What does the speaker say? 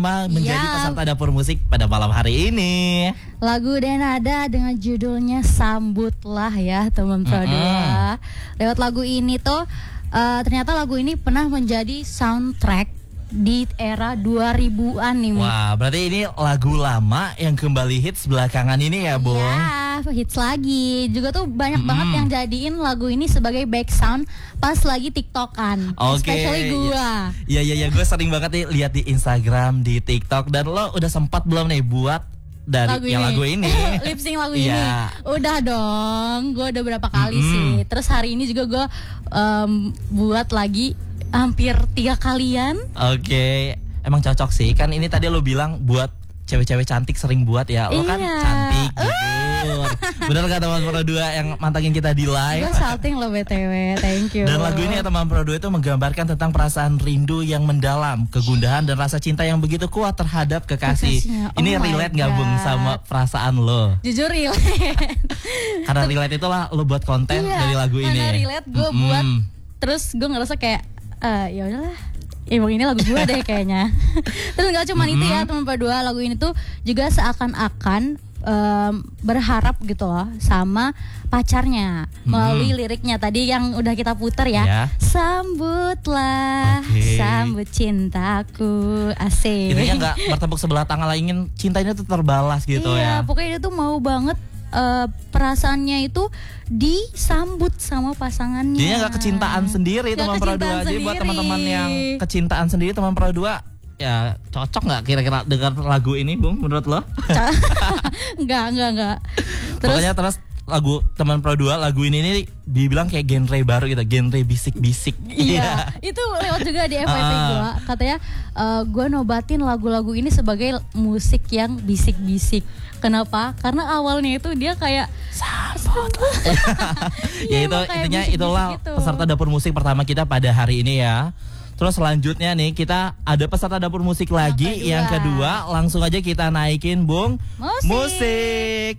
menjadi peserta dapur musik pada malam hari ini. Lagu Denada dengan judulnya Sambutlah ya teman Pro2. Lewat lagu ini tuh ternyata lagu ini pernah menjadi soundtrack di era 2000-an nih. Wah, berarti ini lagu lama yang kembali hits belakangan ini ya, Bung? Ya, hits lagi. Juga tuh banyak banget yang jadiin lagu ini sebagai back sound pas lagi TikTokan. Especially gua. Iya, gue sering banget nih lihat di Instagram, di TikTok. Dan lo udah sempat belum nih buat dari lagu ini? Lip sync lagu ini. Udah dong, gue udah berapa kali sih. Terus hari ini juga gue buat lagi hampir 3 kalian. Oke, emang cocok sih. Kan ini tadi lo bilang buat cewek-cewek cantik sering buat ya. Lo kan cantik gitu. Bener gak teman Pro2 yang mantengin kita di live? Gue salting lo BTW, thank you. Dan lagu ini ya teman Pro2 itu menggambarkan tentang perasaan rindu yang mendalam, kegundahan dan rasa cinta yang begitu kuat terhadap kekasih. Ini relate gak Bung sama perasaan lo? Jujur relate. Karena relate itulah lo buat konten dari lagu ini. Karena relate gue buat. Terus gue ngerasa kayak ya udahlah, emang ini lagu gue deh kayaknya. Terus nggak cuma itu ya teman Pro2, lagu ini tuh juga seakan-akan berharap gitu loh sama pacarnya melalui liriknya tadi yang udah kita putar ya. Sambutlah, sambut cintaku, asik. Intinya nggak bertepuk sebelah tangan lah, ingin cintanya tuh terbalas gitu ya. Pokoknya dia tuh mau banget perasaannya itu disambut sama pasangannya. Jadi nggak kecintaan sendiri teman Pro2. Jadi buat teman-teman yang kecintaan sendiri teman Pro2, ya cocok nggak kira-kira dengar lagu ini Bung menurut lo? Enggak. Terus lagu teman Pro2, lagu ini dibilang kayak genre baru gitu, genre bisik-bisik. Iya, itu lewat juga di FYP gue. Katanya gue nobatin lagu-lagu ini sebagai musik yang bisik-bisik. Kenapa? Karena awalnya itu dia kayak sambut. Ya itu intinya itulah gitu. Peserta dapur musik pertama kita pada hari ini ya. Terus selanjutnya nih kita ada peserta dapur musik lagi yang kedua. Langsung aja kita naikin Bung musik.